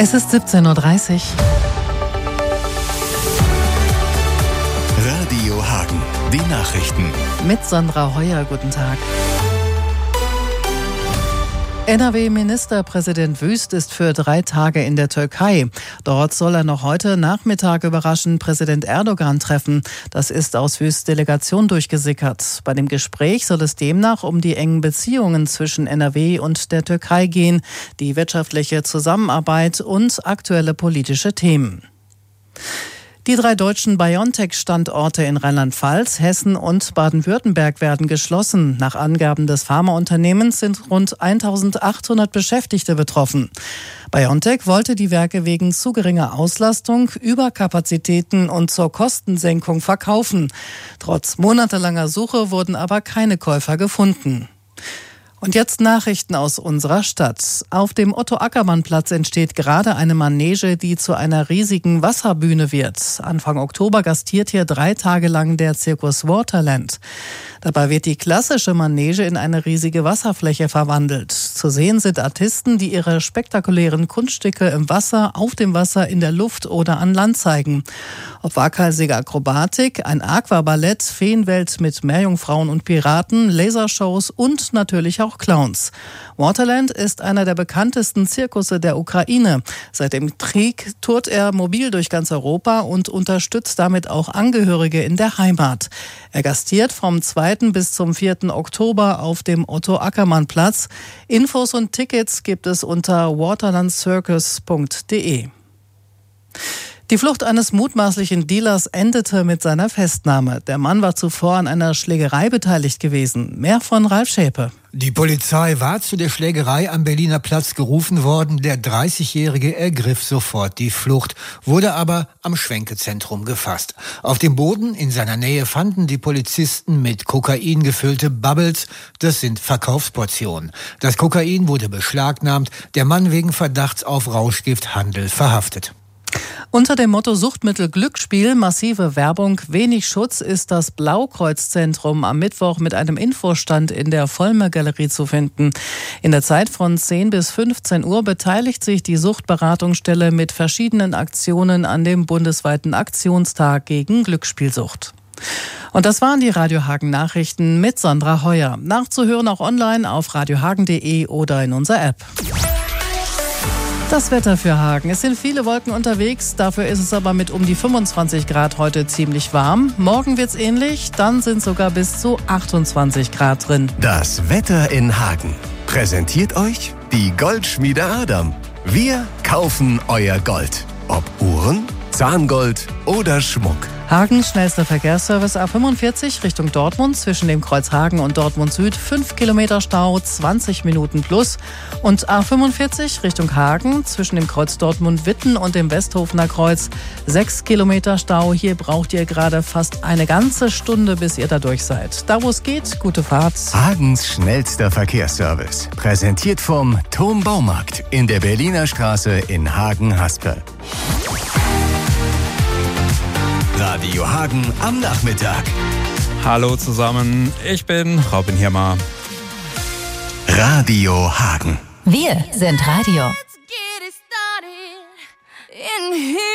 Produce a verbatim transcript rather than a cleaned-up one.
Es ist siebzehn Uhr dreißig. Radio Hagen, die Nachrichten. Mit Sandra Heuer, guten Tag. N R W-Ministerpräsident Wüst ist für drei Tage in der Türkei. Dort soll er noch heute Nachmittag überraschend Präsident Erdogan treffen. Das ist aus Wüsts Delegation durchgesickert. Bei dem Gespräch soll es demnach um die engen Beziehungen zwischen N R W und der Türkei gehen, die wirtschaftliche Zusammenarbeit und aktuelle politische Themen. Die drei deutschen BioNTech-Standorte in Rheinland-Pfalz, Hessen und Baden-Württemberg werden geschlossen. Nach Angaben des Pharmaunternehmens sind rund eintausendachthundert Beschäftigte betroffen. BioNTech wollte die Werke wegen zu geringer Auslastung, Überkapazitäten und zur Kostensenkung verkaufen. Trotz monatelanger Suche wurden aber keine Käufer gefunden. Und jetzt Nachrichten aus unserer Stadt. Auf dem Otto-Ackermann-Platz entsteht gerade eine Manege, die zu einer riesigen Wasserbühne wird. Anfang Oktober gastiert hier drei Tage lang der Zirkus Waterland. Dabei wird die klassische Manege in eine riesige Wasserfläche verwandelt. Zu sehen sind Artisten, die ihre spektakulären Kunststücke im Wasser, auf dem Wasser, in der Luft oder an Land zeigen. Ob waghalsige Akrobatik, ein Aquaballett, Feenwelt mit Meerjungfrauen und Piraten, Lasershows und natürlich auch Clowns. Waterland ist einer der bekanntesten Zirkusse der Ukraine. Seit dem Krieg tourt er mobil durch ganz Europa und unterstützt damit auch Angehörige in der Heimat. Er gastiert vom zweiten bis zum vierten Oktober auf dem Otto-Ackermann-Platz. Infos und Tickets gibt es unter waterland circus punkt de. Die Flucht eines mutmaßlichen Dealers endete mit seiner Festnahme. Der Mann war zuvor an einer Schlägerei beteiligt gewesen. Mehr von Ralf Schäpe. Die Polizei war zu der Schlägerei am Berliner Platz gerufen worden. Der dreißigjährige ergriff sofort die Flucht, wurde aber am Schwenkezentrum gefasst. Auf dem Boden in seiner Nähe fanden die Polizisten mit Kokain gefüllte Bubbles. Das sind Verkaufsportionen. Das Kokain wurde beschlagnahmt. Der Mann wegen Verdachts auf Rauschgifthandel verhaftet. Unter dem Motto Suchtmittel Glücksspiel, massive Werbung, wenig Schutz ist das Blaukreuz-Zentrum am Mittwoch mit einem Infostand in der Vollmer-Galerie zu finden. In der Zeit von zehn bis fünfzehn Uhr beteiligt sich die Suchtberatungsstelle mit verschiedenen Aktionen an dem bundesweiten Aktionstag gegen Glücksspielsucht. Und das waren die Radio Hagen Nachrichten mit Sandra Heuer. Nachzuhören auch online auf radiohagen punkt de oder in unserer App. Das Wetter für Hagen. Es sind viele Wolken unterwegs, dafür ist es aber mit um die fünfundzwanzig Grad heute ziemlich warm. Morgen wird's ähnlich, dann sind sogar bis zu achtundzwanzig Grad drin. Das Wetter in Hagen präsentiert euch die Goldschmiede Adam. Wir kaufen euer Gold. Ob Uhren, Zahngold oder Schmuck. Hagen, schnellster Verkehrsservice A fünfundvierzig Richtung Dortmund zwischen dem Kreuz Hagen und Dortmund Süd. fünf Kilometer Stau, zwanzig Minuten plus. Und A fünfundvierzig Richtung Hagen zwischen dem Kreuz Dortmund-Witten und dem Westhofener Kreuz. sechs Kilometer Stau. Hier braucht ihr gerade fast eine ganze Stunde, bis ihr da durch seid. Da wo es geht, gute Fahrt. Hagens schnellster Verkehrsservice. Präsentiert vom Turm Baumarkt in der Berliner Straße in Hagen-Haspe. Radio Hagen am Nachmittag. Hallo zusammen, ich bin Robin Hirmer. Radio Hagen. Wir sind Radio. Let's get it started in here.